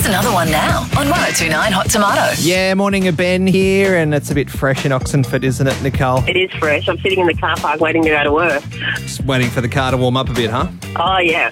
Here's another one now on 1029 Hot Tomato. Yeah, morning, Ben here, and it's a bit fresh in Oxenford, isn't it, Nicole? It is fresh. I'm sitting in the car park waiting to go to work. Just waiting for the car to warm up a bit, huh? Oh, yeah.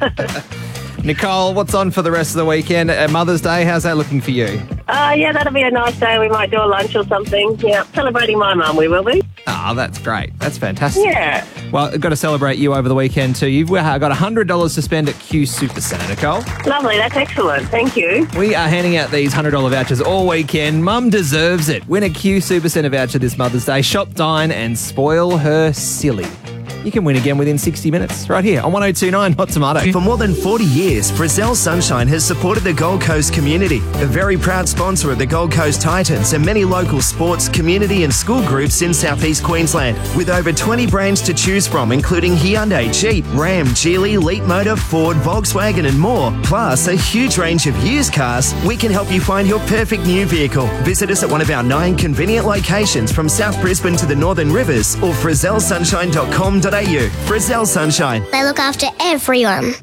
Nicole, what's on for the rest of the weekend? Mother's Day, how's that looking for you? Yeah, that'll be a nice day. We might do a lunch or something. Yeah, celebrating my mum, we will be. Oh, that's great. That's fantastic. Yeah. Well, I've got to celebrate you over the weekend too. You've got $100 to spend at Q Supercentre, Nicole. Lovely, that's excellent. Thank you. We are handing out these $100 vouchers all weekend. Mum deserves it. Win a Q Supercentre voucher this Mother's Day. Shop, dine and spoil her silly. You can win again within 60 minutes right here on 1029 Hot Tomato. For more than 40 years, Frizzell Sunshine has supported the Gold Coast community, a very proud sponsor of the Gold Coast Titans and many local sports, community and school groups in southeast Queensland. With over 20 brands to choose from, including Hyundai, Jeep, Ram, Geely, Leapmotor, Ford, Volkswagen and more, plus a huge range of used cars, we can help you find your perfect new vehicle. Visit us at one of our 9 convenient locations from South Brisbane to the Northern Rivers or frizzellsunshine.com.au. Frizzell Sunshine. They look after everyone.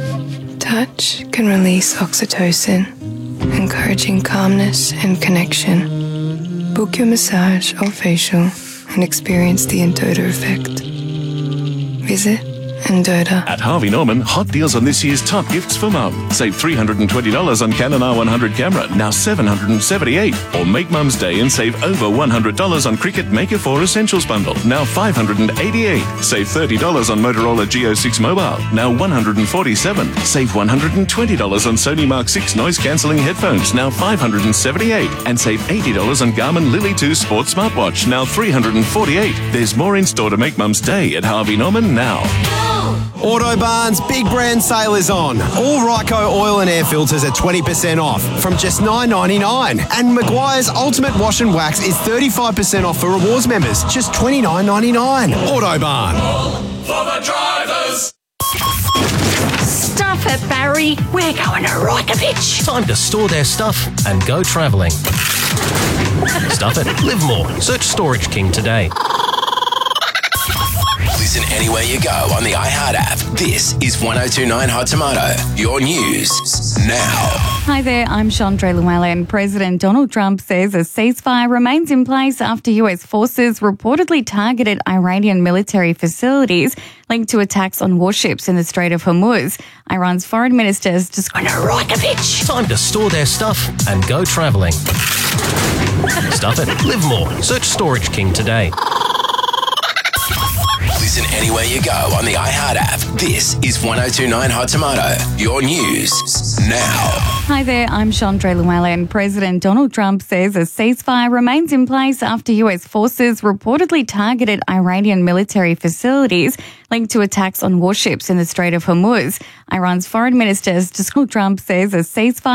Touch can release oxytocin, encouraging calmness and connection. Book your massage or facial and experience the Endota effect. Visit Endota. At Harvey Norman, hot deals on this year's top gifts for mum. Save $320 on Canon R100 camera, now $778. Or make Mum's Day and save over $100 on Cricut Maker 4 Essentials Bundle, now $588. Save $30 on Motorola Geo 6 Mobile, now $147. Save $120 on Sony Mark 6 noise cancelling headphones, now $578. And save $80 on Garmin Lily 2 Sports Smartwatch, now $348. There's more in store to make Mum's Day at Harvey Norman now. Autobarn's big brand sale is on. All Ryco oil and air filters are 20% off from just $9.99. And Maguire's Ultimate Wash and Wax is 35% off for rewards members, just $29.99. Autobarn. For the drivers. Stuff it, Barry. We're going to Rajkovic. Time to store their stuff and go travelling. Stuff it. Live more. Search Storage King today. Listen anywhere you go on the iHeart app. This is 1029 Hot Tomato, your news now. Hi there, I'm Chandra Llewellyn. President Donald Trump says a ceasefire remains in place after US forces reportedly targeted Iranian military facilities linked to attacks on warships in the Strait of Hormuz. Iran's foreign minister has described Rajkovic. Time to store their stuff and go travelling. Stuff it. Live more. Search Storage King today. Listen anywhere you go on the iHeart app. This is 1029 Hot Tomato, your news now. Hi there, I'm Chandra Llewellyn. President Donald Trump says a ceasefire remains in place after US forces reportedly targeted Iranian military facilities linked to attacks on warships in the Strait of Hormuz. Iran's foreign minister Donald Trump says a ceasefire